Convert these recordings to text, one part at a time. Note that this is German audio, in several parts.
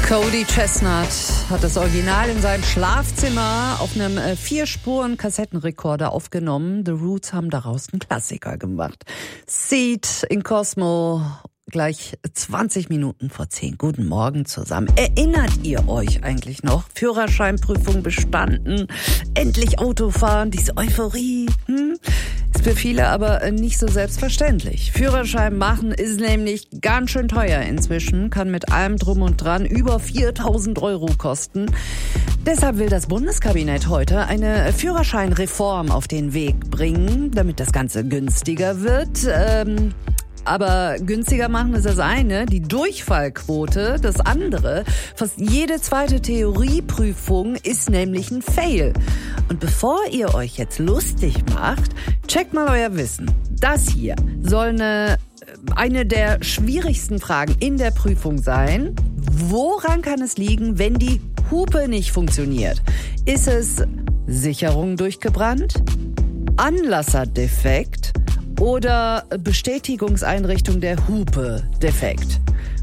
Cody Chestnut hat das Original in seinem Schlafzimmer auf einem 4-Spuren-Kassettenrekorder aufgenommen. The Roots haben daraus einen Klassiker gemacht. Seed in Cosmo, gleich 20 Minuten vor 10. Guten Morgen zusammen. Erinnert ihr euch eigentlich noch? Führerscheinprüfung bestanden, endlich Autofahren, diese Euphorie. Ist für viele aber nicht so selbstverständlich. Führerschein machen ist nämlich ganz schön teuer inzwischen, kann mit allem drum und dran über 4.000 € kosten. Deshalb will das Bundeskabinett heute eine Führerscheinreform auf den Weg bringen, damit das Ganze günstiger wird. Aber günstiger machen ist das eine, die Durchfallquote das andere. Fast jede zweite Theorieprüfung ist nämlich ein Fail. Und bevor ihr euch jetzt lustig macht, checkt mal euer Wissen. Das hier soll eine der schwierigsten Fragen in der Prüfung sein. Woran kann es liegen, wenn die Hupe nicht funktioniert? Ist es Sicherung durchgebrannt? Anlasserdefekt? Oder Bestätigungseinrichtung der Hupe defekt?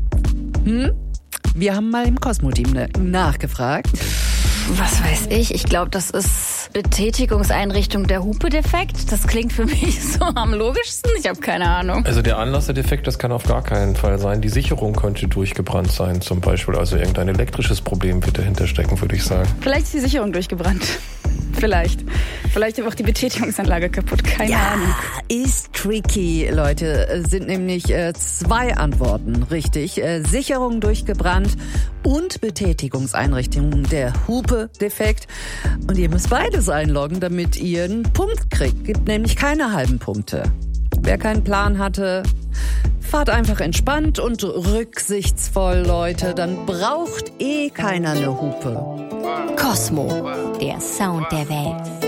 Wir haben mal im Cosmo-Team nachgefragt. Was weiß ich? Ich glaube, das ist Betätigungseinrichtung der Hupe defekt. Das klingt für mich so am logischsten. Ich habe keine Ahnung. Also der Anlasserdefekt, das kann auf gar keinen Fall sein. Die Sicherung könnte durchgebrannt sein zum Beispiel. Also irgendein elektrisches Problem wird dahinter stecken, würde ich sagen. Vielleicht ist die Sicherung durchgebrannt. Vielleicht ist auch die Betätigungsanlage kaputt. Keine Ahnung. Ist tricky, Leute. Sind nämlich 2 Antworten richtig. Sicherung durchgebrannt und Betätigungseinrichtung der Hupe defekt. Und ihr müsst beides einloggen, damit ihr einen Punkt kriegt. Gibt nämlich keine halben Punkte. Wer keinen Plan hatte, fahrt einfach entspannt und rücksichtsvoll, Leute. Dann braucht keiner eine Hupe. Cosmo, der Sound der Welt.